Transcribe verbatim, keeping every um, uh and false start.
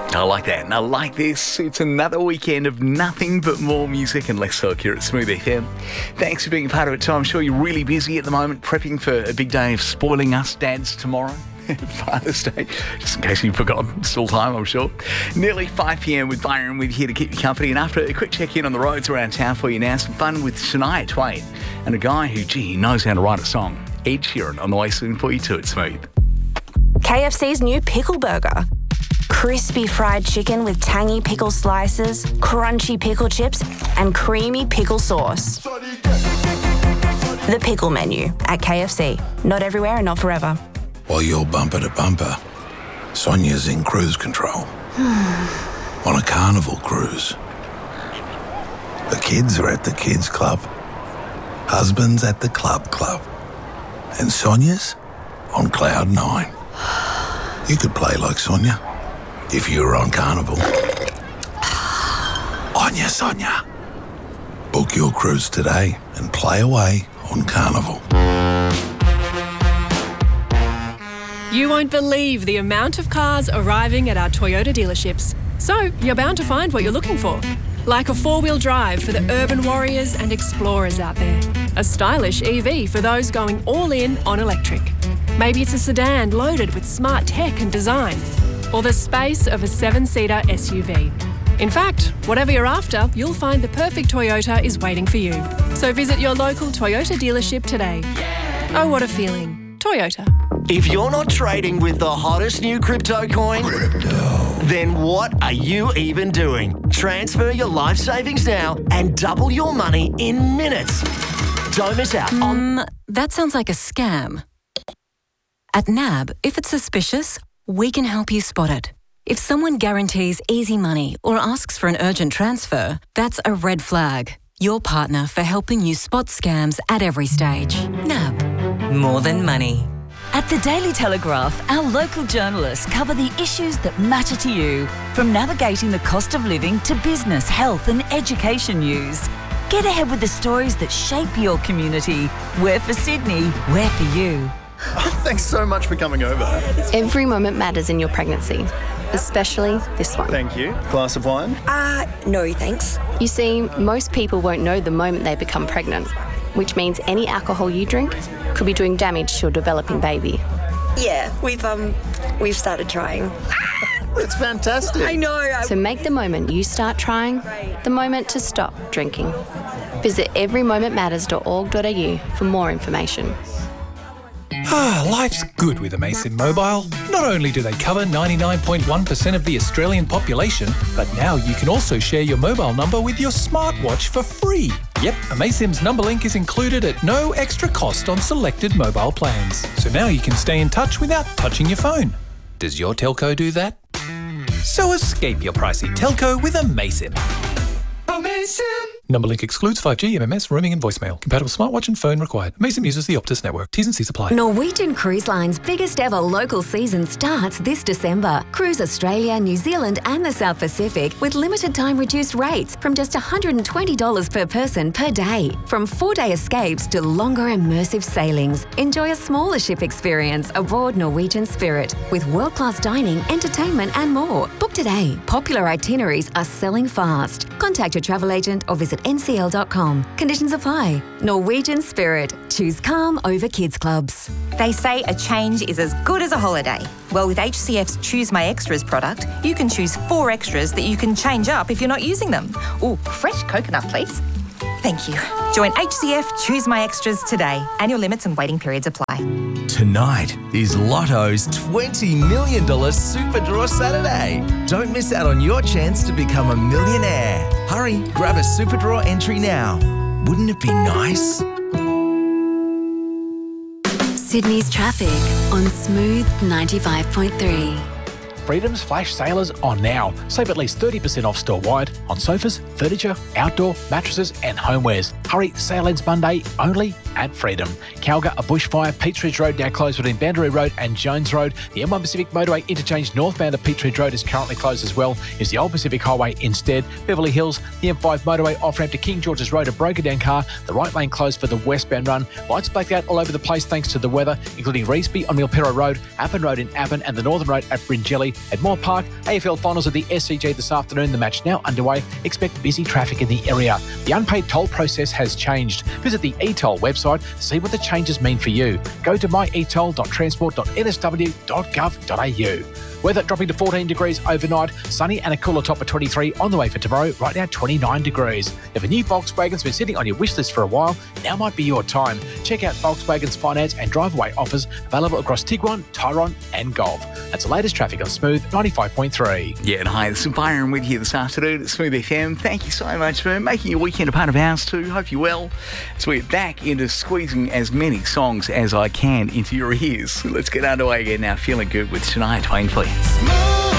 I like that, and I like this. It's another weekend of nothing but more music and less talk here at Smooth F M. Thanks for being a part of it, too. I'm sure you're really busy at the moment, prepping for a big day of spoiling us dads tomorrow. Father's Day, just in case you've forgotten. Still time, I'm sure. Nearly five p.m. with Byron with here to keep you company. And after a quick check-in on the roads around town for you now, some fun with Shania Twain and a guy who, gee, he knows how to write a song. Ed Sheeran on the way soon for you too at Smooth. K F C's new pickle burger. Crispy fried chicken with tangy pickle slices, crunchy pickle chips, and creamy pickle sauce. The pickle menu at K F C. Not everywhere and not forever. While you're bumper to bumper, Sonia's in cruise control. On a carnival cruise. The kids are at the kids club. Husband's at the club club. And Sonia's on cloud nine. You could play like Sonia if you were on Carnival. Onya Sonia. Book your cruise today and play away on Carnival. You won't believe the amount of cars arriving at our Toyota dealerships. So you're bound to find what you're looking for. Like a four-wheel drive for the urban warriors and explorers out there. A stylish E V for those going all in on electric. Maybe it's a sedan loaded with smart tech and design. Or the space of a seven-seater S U V. In fact, whatever you're after, you'll find the perfect Toyota is waiting for you. So visit your local Toyota dealership today. Oh, what a feeling. Toyota. If you're not trading with the hottest new crypto coin, crypto. Then what are you even doing? Transfer your life savings now and double your money in minutes. Don't miss out on... Um, that sounds like a scam. At N A B, if it's suspicious, we can help you spot it. If someone guarantees easy money or asks for an urgent transfer, that's a red flag. Your partner for helping you spot scams at every stage. N A B. More than money. At the Daily Telegraph, our local journalists cover the issues that matter to you, from navigating the cost of living to business, health and education news. Get ahead with the stories that shape your community. We're for Sydney, we're for you. Thanks so much for coming over. Every moment matters in your pregnancy, especially this one. Thank you. Glass of wine? Uh, no thanks. You see, most people won't know the moment they become pregnant, which means any alcohol you drink could be doing damage to your developing baby. Yeah, we've um, we've started trying. It's fantastic. I know. I'm... So make the moment you start trying the moment to stop drinking. Visit every moment matters dot org dot a u for more information. Ah, life's good with Amaysim Mobile. Not only do they cover ninety-nine point one percent of the Australian population, but now you can also share your mobile number with your smartwatch for free. Yep, Amaysim's number link is included at no extra cost on selected mobile plans. So now you can stay in touch without touching your phone. Does your telco do that? So escape your pricey telco with Amaysim. Amaysim! Number link excludes five G, M M S, roaming and voicemail. Compatible smartwatch and phone required. Amaysim uses the Optus network. T's and C's apply. Norwegian Cruise Line's biggest ever local season starts this December. Cruise Australia, New Zealand and the South Pacific with limited time reduced rates from just one hundred twenty dollars per person per day. From four-day escapes to longer immersive sailings. Enjoy a smaller ship experience aboard Norwegian Spirit with world-class dining, entertainment and more. Book today. Popular itineraries are selling fast. Contact your travel agent or visit N C L dot com. Conditions apply. Norwegian Spirit. Choose calm over kids clubs. They say a change is as good as a holiday. Well, with H C F's Choose My Extras product, you can choose four extras that you can change up if you're not using them. Ooh, fresh coconut, please. Thank you. Join H C F Choose My Extras today. Annual limits and waiting periods apply. Tonight is Lotto's twenty million dollars Super Draw Saturday. Don't miss out on your chance to become a millionaire. Hurry, grab a Super Draw entry now. Wouldn't it be nice? Sydney's traffic on Smooth ninety-five point three. Freedom's flash sale is on now. Save at least thirty percent off store-wide on sofas, furniture, outdoor, mattresses and homewares. Hurry, sale ends Monday only at Freedom. Calga, a bushfire, Peatridge Road now closed between Boundary Road and Jones Road. The M one Pacific Motorway interchange northbound of Peatridge Road is currently closed as well. Is the Old Pacific Highway instead. Beverly Hills, the M five Motorway off-ramp to King George's Road, a broken down car. The right lane closed for the westbound run. Lights blacked out all over the place thanks to the weather, including Reesby on Milpera Road, Appin Road in Appin and the Northern Road at Bringelly. at Moore Park. A F L finals at the S C G this afternoon. The match now underway. Expect busy traffic in the area. The unpaid toll process has changed. Visit the e toll website to see what the changes mean for you. Go to my e toll dot transport dot n s w dot gov dot a u. Weather dropping to fourteen degrees overnight, sunny and a cooler top of twenty-three on the way for tomorrow, right now twenty-nine degrees. If a new Volkswagen's been sitting on your wish list for a while, now might be your time. Check out Volkswagen's finance and drive-away offers available across Tiguan, Tyrone and Golf. That's the latest traffic on Smooth ninety-five point three. Yeah, and hi, it's Byron with you this afternoon at Smooth F M. Thank you so much for making your weekend a part of ours too. Hope you're well. So we're back into squeezing as many songs as I can into your ears. Let's get underway again now. Feeling good with Shania Twain for you.